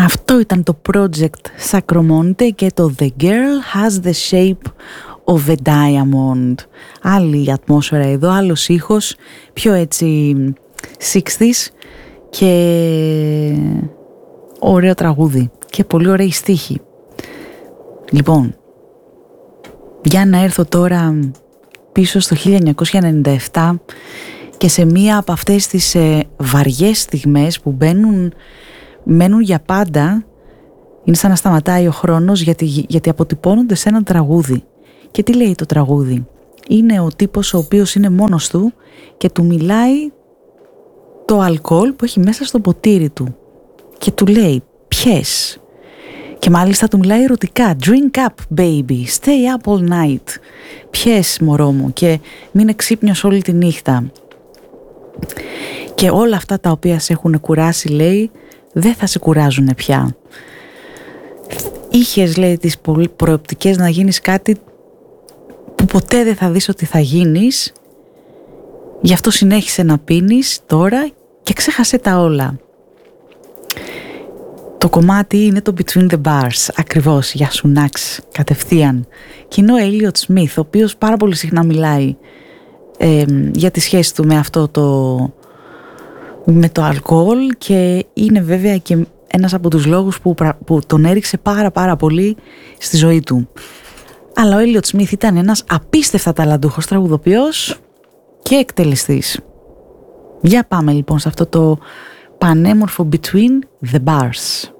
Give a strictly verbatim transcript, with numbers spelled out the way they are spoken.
Αυτό ήταν το project Sacromonte και το The Girl Has the Shape of a Diamond. Άλλη ατμόσφαιρα εδώ, άλλος ήχος, πιο έτσι εξήντα και ωραίο τραγούδι και πολύ ωραία στίχη. Λοιπόν, για να έρθω τώρα πίσω στο χίλια εννιακόσια ενενήντα επτά και σε μία από αυτές τις ε, βαριές στιγμές που μπαίνουν, μένουν για πάντα, είναι σαν να σταματάει ο χρόνος, γιατί, γιατί αποτυπώνονται σε ένα τραγούδι. Και τι λέει το τραγούδι? Είναι ο τύπος ο οποίος είναι μόνος του και του μιλάει το αλκοόλ που έχει μέσα στο ποτήρι του και του λέει πιες, και μάλιστα του μιλάει ερωτικά, drink up baby, stay up all night, πιες μωρό μου και μείνε ξύπνιος όλη τη νύχτα. Και όλα αυτά τα οποία σε έχουν κουράσει, λέει, δεν θα σε κουράζουν πια. Είχες, λέει, τις προοπτικές να γίνεις κάτι που ποτέ δεν θα δεις ότι θα γίνεις, γι' αυτό συνέχισε να πίνεις τώρα και ξέχασε τα όλα. Το κομμάτι είναι το Between the Bars, ακριβώς, για σου Νάξ, κατευθείαν. Και είναι ο Elliot Smith, ο οποίος πάρα πολύ συχνά μιλάει ε, για τη σχέση του με αυτό το, με το αλκοόλ, και είναι βέβαια και ένας από τους λόγους που, που τον έριξε πάρα πάρα πολύ στη ζωή του. Αλλά ο Elliot Smith ήταν ένας απίστευτα ταλαντούχος τραγουδοποιός και εκτελεστής. Για πάμε λοιπόν σε αυτό το πανέμορφο Between the Bars.